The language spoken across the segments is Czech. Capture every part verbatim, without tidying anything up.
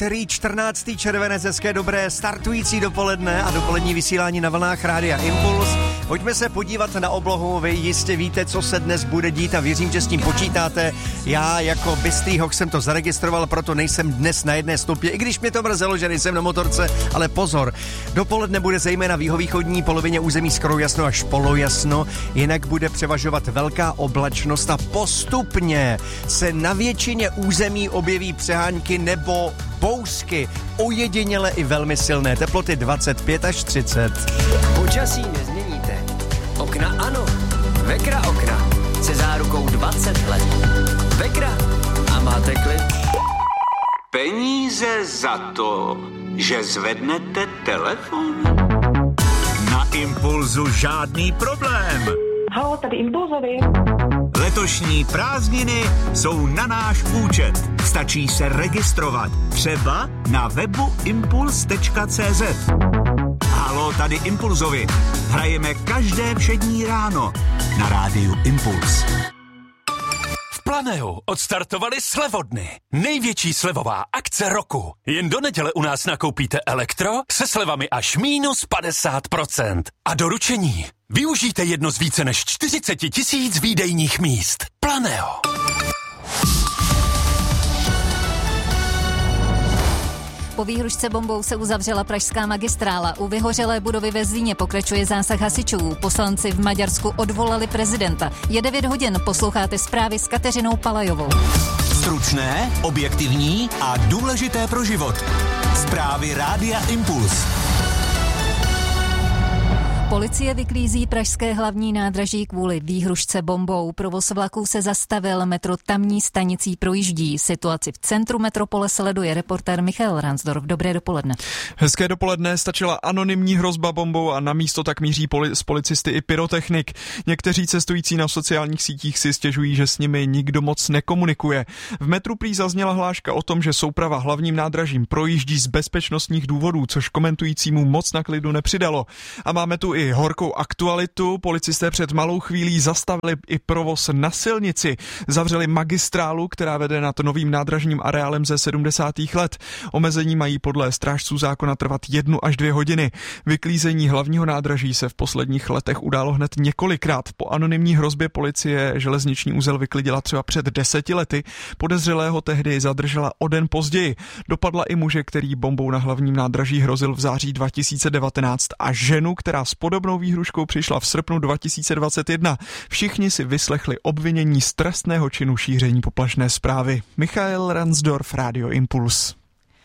pondělí čtrnáctého červenec, hezké dobré startující dopoledne a dopolední vysílání na vlnách Rádia Impuls. Pojďme se podívat na oblohu, vy jistě víte, co se dnes bude dít a věřím, že s tím počítáte. Já jako bystý hoch jsem to zaregistroval, proto nejsem dnes na jedné stopě, i když mě to mrzelo, že nejsem na motorce, ale pozor. Dopoledne bude zejména v jihovýchodní polovině území skoro jasno až polojasno, jinak bude převažovat velká oblačnost a postupně se na většině území objeví přehánky nebo bouřky, ojediněle i velmi silné, teploty dvacet pět až třicet. Počasí nezměníte. Okna ano. Vekra okna se zárukou dvacet let. Vekra a máte klid. Peníze za to, že zvednete telefon? Na Impulzu žádný problém. Halo, tady Impulzovi. Letošní prázdniny jsou na náš účet. Stačí se registrovat. Třeba na webu impuls tečka cé zet. Halo, tady Impulzovi. Hrajeme každé všední ráno na rádiu Impuls. V Planeu odstartovali slevodny. Největší slevová akce roku. Jen do neděle u nás nakoupíte elektro se slevami až mínus padesát procent. A doručení. Využijte jedno z více než čtyřicet tisíc výdejních míst. Planeo. Po výhrušce bombou se uzavřela pražská magistrála. U vyhořelé budovy ve Zlíně pokračuje zásah hasičů. Poslanci v Maďarsku odvolali prezidenta. Je devět hodin, posloucháte zprávy s Kateřinou Palajovou. Stručné, objektivní a důležité pro život. Zprávy Rádia Impuls. Policie vyklízí pražské hlavní nádraží kvůli výhrušce bombou. Provoz vlaků se zastavil, metro tamní stanicí projíždí. Situaci v centru metropole sleduje reportér Michal Ransdorf. Dobré dopoledne. Hezké dopoledne, stačila anonymní hrozba bombou a na místo tak míří poli- z policisty i pyrotechnik. Někteří cestující na sociálních sítích si stěžují, že s nimi nikdo moc nekomunikuje. V metru prý zazněla hláška o tom, že souprava hlavním nádražím projíždí z bezpečnostních důvodů, což komentujícímu moc na klidu nepřidalo. A máme tu i horkou aktualitu. Policisté před malou chvílí zastavili i provoz na silnici. Zavřeli magistrálu, která vede nad novým nádražním areálem ze sedmdesátých let. Omezení mají podle strážců zákona trvat jednu až dvě hodiny. Vyklízení hlavního nádraží se v posledních letech událo hned několikrát. Po anonymní hrozbě policie železniční uzel vyklidila třeba před deseti lety. Podezřelého tehdy zadržela o den později. Dopadla i muže, který bombou na hlavním nádraží hrozil v září dva tisíce devatenáct a ženu, která s podobnou výhruškou přišla v srpnu dva tisíce dvacet jedna. Všichni si vyslechli obvinění z trestného činu šíření poplašné zprávy. Michael Ransdorf, Radio Impuls.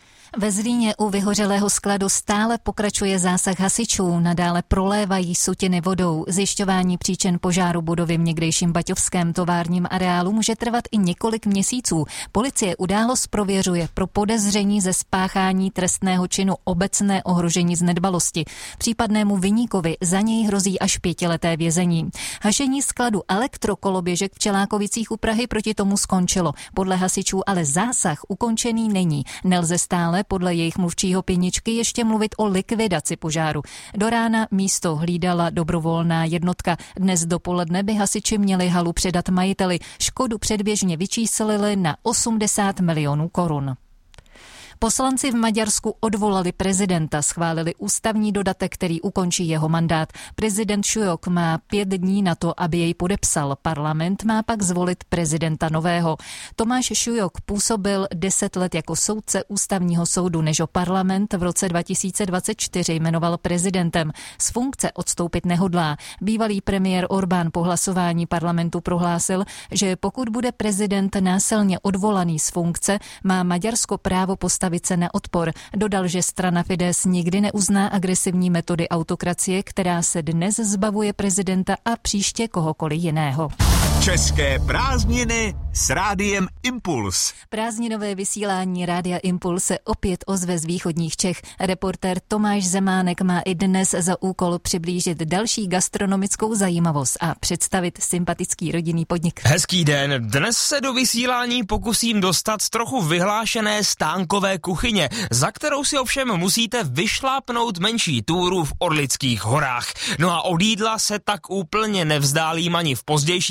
Ve Zlíně u vyhořelého skladu stále pokračuje zásah hasičů. Nadále prolévají sutiny vodou. Zjišťování příčin požáru budovy v někdejším baťovském továrním areálu může trvat i několik měsíců. Policie událost prověřuje pro podezření ze spáchání trestného činu obecné ohrožení z nedbalosti. Případnému viníkovi za něj hrozí až pětileté vězení. Hašení skladu elektrokoloběžek v Čelákovicích u Prahy proti tomu skončilo. Podle hasičů ale zásah ukončený není. Nelze stále podle jejich mluvčího Pěničky ještě mluvit o likvidaci požáru. Do rána místo hlídala dobrovolná jednotka. Dnes dopoledne by hasiči měli halu předat majiteli. Škodu předběžně vyčíslili na osmdesát milionů korun. Poslanci v Maďarsku odvolali prezidenta, schválili ústavní dodatek, který ukončí jeho mandát. Prezident Šujok má pět dní na to, aby jej podepsal. Parlament má pak zvolit prezidenta nového. Tomáš Šujok působil deset let jako soudce ústavního soudu, než ho parlament v roce dva tisíce dvacet čtyři jmenoval prezidentem. Z funkce odstoupit nehodlá. Bývalý premiér Orbán po hlasování parlamentu prohlásil, že pokud bude prezident násilně odvolaný z funkce, má Maďarsko právo postavit se na odpor. Dodal, že strana Fidesz nikdy neuzná agresivní metody autokracie, která se dnes zbavuje prezidenta a příště kohokoliv jiného. České prázdniny s Rádiem Impuls. Prázdninové vysílání Rádia Impuls se opět ozve z východních Čech. Reportér Tomáš Zemánek má i dnes za úkol přiblížit další gastronomickou zajímavost a představit sympatický rodinný podnik. Hezký den. Dnes se do vysílání pokusím dostat z trochu vyhlášené stánkové kuchyně, za kterou si ovšem musíte vyšlápnout menší túru v Orlických horách. No a od jídla se tak úplně nevzdálím ani v pozdějších hodinách,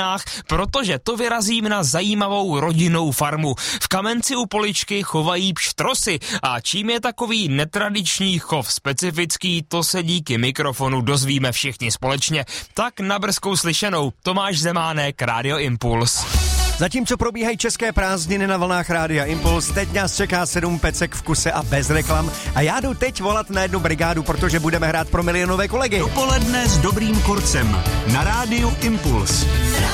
hodinách, protože to vyrazím na zajímavou rodinnou farmu. V Kamenci u Poličky chovají pštrosy a čím je takový netradiční chov specifický, to se díky mikrofonu dozvíme všichni společně. Tak na brzkou slyšenou. Tomáš Zemánek, Rádio Impuls. Zatímco probíhají české prázdniny na vlnách Rádia Impuls, teď nás čeká sedm pecek v kuse a bez reklam. A já jdu teď volat na jednu brigádu, protože budeme hrát pro milionové kolegy. Dopoledne s dobrým kurcem na Rádiu Impuls.